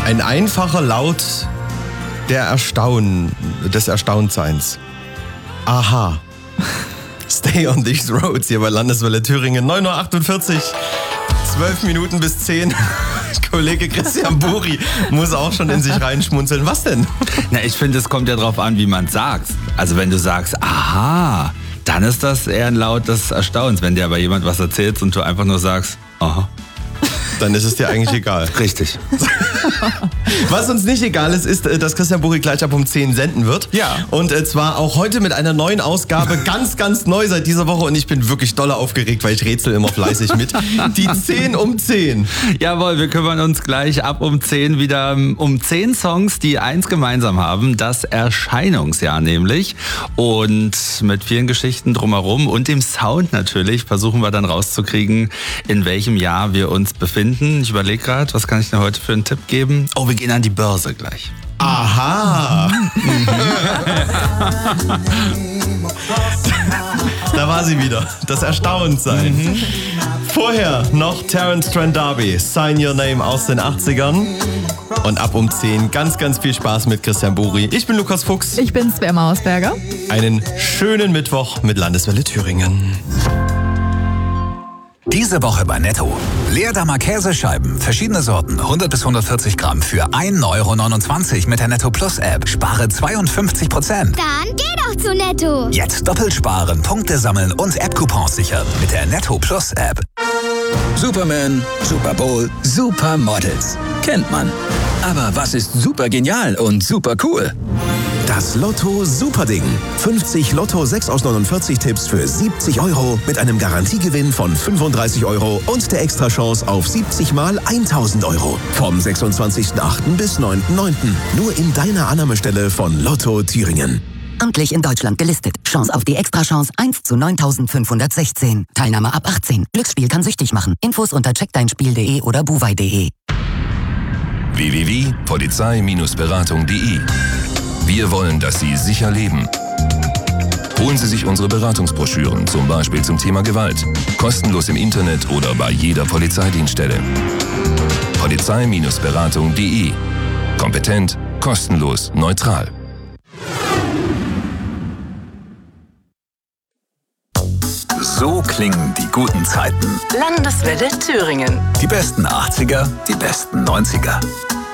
Ein einfacher Laut des Erstauntseins. Aha. Stay on these roads hier bei Landeswelle Thüringen. 9.48 Uhr, 12 Minuten bis 10. Kollege Christian Buri muss auch schon in sich reinschmunzeln. Was denn? Na, ich finde, es kommt ja drauf an, wie man es sagt. Also wenn du sagst, aha, dann ist das eher ein Laut des Erstaunens. Wenn dir aber jemand was erzählt und du einfach nur sagst, aha, dann ist es dir eigentlich egal. Richtig. Was uns nicht egal ist, dass Christian Buri gleich ab um 10 senden wird. Ja. Und zwar auch heute mit einer neuen Ausgabe, ganz, ganz neu seit dieser Woche. Und ich bin wirklich doll aufgeregt, weil ich rätsel immer fleißig mit. Die 10 um 10. Jawohl, wir kümmern uns gleich ab um 10 wieder um 10 Songs, die eins gemeinsam haben, das Erscheinungsjahr nämlich. Und mit vielen Geschichten drumherum und dem Sound natürlich versuchen wir dann rauszukriegen, in welchem Jahr wir uns befinden. Ich überlege gerade, was kann ich denn heute für einen Tipp geben? Oh, wir gehen an die Börse gleich. Aha! Da war sie wieder. Das Erstauntsein. Vorher noch Terence Trent D'Arby, Sign Your Name aus den 80ern. Und ab um 10 ganz, ganz viel Spaß mit Christian Buri. Ich bin Lukas Fuchs. Ich bin Sven Mausberger. Einen schönen Mittwoch mit Landeswelle Thüringen. Diese Woche bei Netto. Leerdammer Käsescheiben, verschiedene Sorten, 100 bis 140 Gramm für 1,29 € mit der Netto Plus App. Spare 52%. Dann geh doch zu Netto. Jetzt doppelt sparen, Punkte sammeln und App-Coupons sichern mit der Netto Plus App. Superman, Super Bowl, Supermodels. Kennt man. Aber was ist super genial und super cool? Das Lotto Superding. 50 Lotto 6 aus 49 Tipps für 70 € mit einem Garantiegewinn von 35 € und der Extrachance auf 70 mal 1.000 €. Vom 26.08. bis 9.09. Nur in deiner Annahmestelle von Lotto Thüringen. Amtlich in Deutschland gelistet. Chance auf die Extrachance 1 zu 9.516. Teilnahme ab 18. Glücksspiel kann süchtig machen. Infos unter checkdeinspiel.de oder buwei.de. www.polizei-beratung.de. Wir wollen, dass Sie sicher leben. Holen Sie sich unsere Beratungsbroschüren, zum Beispiel zum Thema Gewalt. Kostenlos im Internet oder bei jeder Polizeidienststelle. Polizei-beratung.de. Kompetent, kostenlos, neutral. So klingen die guten Zeiten. Landeswelle Thüringen. Die besten 80er, die besten 90er.